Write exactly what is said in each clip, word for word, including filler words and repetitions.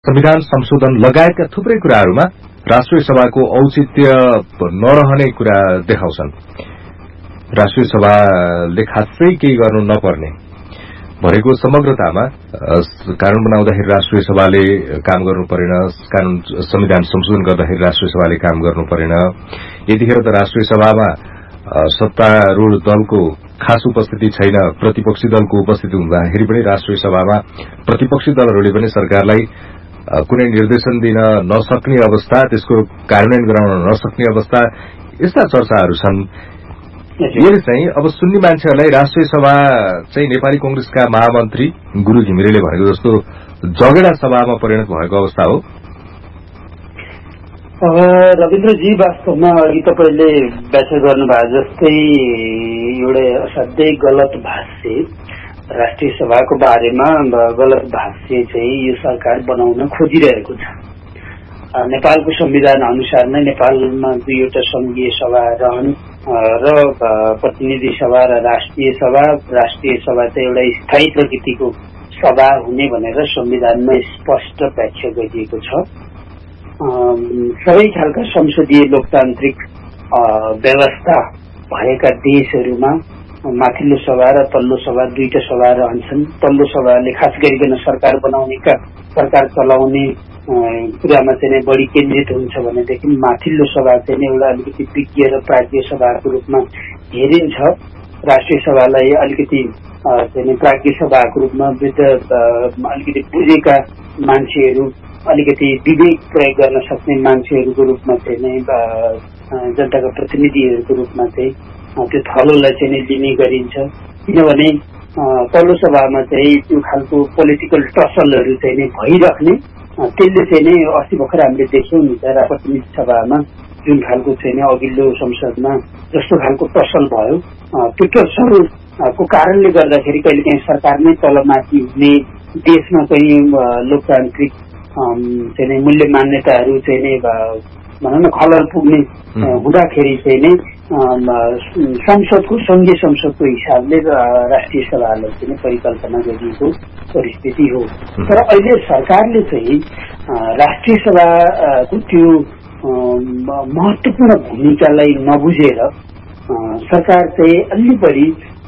संविधान संशोधन लगायतका थुप्रै कुराहरूमा राष्ट्रिय सभाको औचित्य नरहने कुरा देखाउँछन्। राष्ट्रिय सभाले खासै केही गर्नु नपर्ने भनेको समग्रतामा कानून बनाउँदाखेरि राष्ट्रिय सभाले काम गर्नु परेन, कानून संविधान संशोधन गर्दाखेरि राष्ट्रिय सभाले काम गर्नु परेन। यतिखेर त राष्ट्रिय सभामा सत्तारूढ़ दलको खास उपस्थिति छैन, प्रतिपक्षी दलको उपस्थिति हुँदाखेरि पनि राष्ट्रिय सभामा प्रतिपक्षी दलहरूले पनि सरकारलाई कुनै निर्देशन दिन नसक्ने अवस्था, त्यसको कार्यान्वयन गराउन नसक्ने अवस्था, यस्ता चर्चाहरू छन्। यसले चाहिँ अब सुन्ने मान्छेहरूलाई राष्ट्रिय सभा चाहिँ नेपाली कांग्रेसका महामन्त्री गुरु घिमिरेले भनेको जस्तो जगेडा सभामा परिणत भएको अवस्था हो। रविन्द्रजी, वास्तवमा अघि तपाईँले व्याख्या गर्नुभयो जस्तै एउटा असाध्यै गलत भाष्य राष्ट्रिय सभाको बारेमा गलत भाष्य चाहिँ यो सरकार बनाउन खोजिरहेको छ। नेपालको संविधान अनुसार नै नेपालमा दुईवटा संघीय सभा रहन् र प्रतिनिधि सभा र राष्ट्रिय सभा। राष्ट्रिय सभा चाहिँ एउटा स्थायी प्रकृतिको सभा हुने भनेर संविधानमा स्पष्ट व्याख्या गरिएको छ। सबै खालका संसदीय लोकतान्त्रिक व्यवस्था भएका देशहरूमा माथिल्लो सभा र तल्लो सभा दुईटा सभा रहन्छन्। तल्लो सभाले खास गरिकन सरकार बनाउने का सरकार चलाउने कुरामा चाहिँ बढी केन्द्रित हुन्छ भनेदेखि माथिल्लो सभा चाहिँ एउटा अलिकति विज्ञ र प्राज्ञ सभाको रूपमा हेरिन्छ। राष्ट्रिय सभालाई अलिकति चाहिँ प्राज्ञ सभाको रूपमा अलिकति बुझेका मान्छेहरू, अलिकति विवेक प्रयोग गर्न सक्ने मान्छेहरूको रूपमा चाहिँ जनताका प्रतिनिधिहरूको रूपमा चाहिँ त्यो थलोलाई चाहिँ लिने गरिन्छ। किनभने तल्लो सभामा चाहिँ त्यो खालको पोलिटिकल टसलहरू चाहिँ भइराख्ने, त्यसले चाहिँ नै अस्ति भर्खर हामीले देख्यौँ नि त प्रतिनिधि सभामा जुन खालको चाहिँ अघिल्लो संसदमा जस्तो खालको टसल भयो, त्यो टसलको कारणले गर्दाखेरि कहिले काहीँ सरकार नै तलमाथि हुने, देशमा कहीँ लोकतान्त्रिक चाहिँ मूल्य मान्यताहरू चाहिँ नै भनौँ न खलल पुग्ने हुँदाखेरि चाहिँ नै संसदको संघीय संसदको हिसाबले राष्ट्रिय सभालाई चाहिँ परिकल्पना गरिएको परिस्थिति हो। तर अहिले सरकारले चाहिँ राष्ट्रिय सभाको त्यो महत्वपूर्ण भूमिकालाई नबुझेर सरकार चाहिँ अलि बढी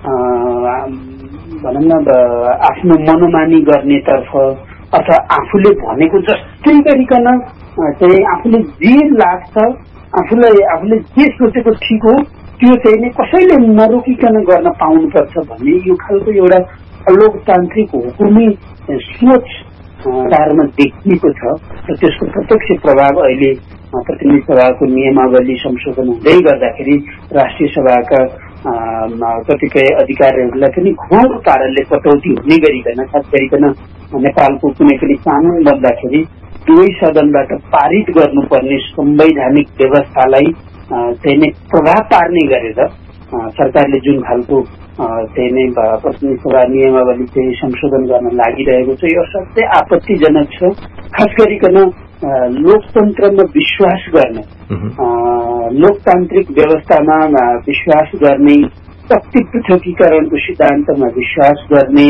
भनौँ न आफ्नो मनोमानी गर्नेतर्फ अथवा आफूले भनेको जस्तै गरिकन चाहिँ आफूले जे लाग्छ, आफूलाई आफूले जे सोचेको ठिक हो त्यो चाहिँ नै कसैले नरोकिकन गर्न पाउनुपर्छ भन्ने यो खालको एउटा लोकतान्त्रिक हुकुमी सोच कारमा देखिएको छ र त्यसको प्रत्यक्ष प्रभाव अहिले प्रतिनिधि सभाको नियमावली संशोधन हुँदै गर्दाखेरि राष्ट्रिय सभाका कतिपय अधिकारहरूलाई पनि घोर पाराले कटौती हुने गरिकन, खास गरिकन नेपालको कुनै पनि कानून बन्दाखेरि दुवै सदनबाट पारित गर्नुपर्ने संवैधानिक व्यवस्थालाई चाहिँ नै प्रभाव पार्ने गरेर सरकारले जुन खालको चाहिँ नै प्रतिनिधि सभा नियमावली चाहिँ संशोधन गर्न लागिरहेको छ, यो असाध्यै आपत्तिजनक छ। खास गरिकन लोकतन्त्रमा विश्वास गर्ने, लोकतान्त्रिक व्यवस्थामा विश्वास गर्ने, शक्ति पृथकीकरणको सिद्धान्तमा विश्वास गर्ने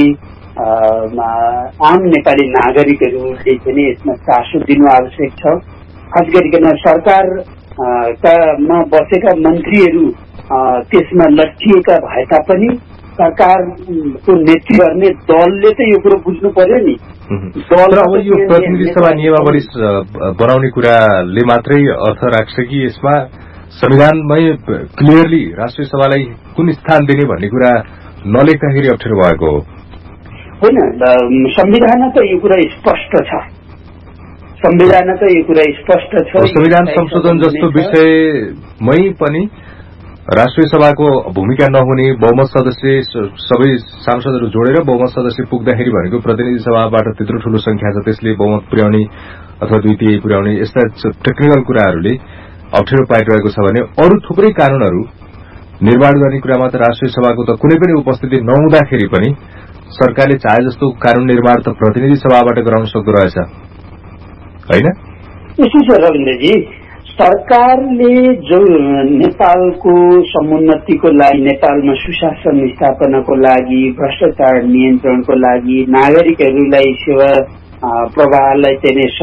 आम नेपाली नागरिकहरूले चाहिँ यसमा चासो दिनु आवश्यक छ। खास गरिकन सरकारमा बसेका मन्त्रीहरू त्यसमा लट्ठिएका भए तापनि सरकारको नेतृत्व गर्ने दलले त यो कुरो बुझ्नु पर्यो नि। दल अब यो प्रतिनिधि सभा नियमावली बनाउने कुराले मात्रै अर्थ राख्छ कि यसमा संविधानमै क्लियरली राष्ट्रिय सभालाई कुन स्थान दिने भन्ने कुरा नलेख्दाखेरि अप्ठ्यारो भएको हो? होइन, संविधान त यो कुरा स्पष्ट छ। संविधान त यो कुरा स्पष्ट छ। संविधान संशोधन जस्तो विषयमै पनि राष्ट्रिय सभाको भूमिका नहुने, बहुमत सदस्य सबै सांसदहरू जोडेर बहुमत सदस्य पुग्दाखेरि भनेको प्रतिनिधि सभाबाट त्यत्रो ठूलो संख्या छ, त्यसले बहुमत पुर्याउने अथवा द्वितीय पुर्याउने, यस्ता टेक्निकल कुराहरूले अप्ठ्यारो पाइरहेको छ भने अरू थुप्रै कानूनहरू निर्माण गर्ने कुरामा त राष्ट्रिय सभाको त कुनै पनि उपस्थिति नहुँदाखेरि पनि सरकारले चाहे जस्तो कानून निर्माण त प्रतिनिधि सभाबाट गराउन सक्दो रहेछ, होइन? यसो छ रविन्द्रजी, सरकारले जो नेपालको समुन्नतिको लागि, नेपालमा सुशासन स्थापनाको लागि, भ्रष्टाचार नियन्त्रणको लागि, नागरिकहरूलाई सेवा प्रवाहलाई चाहिँ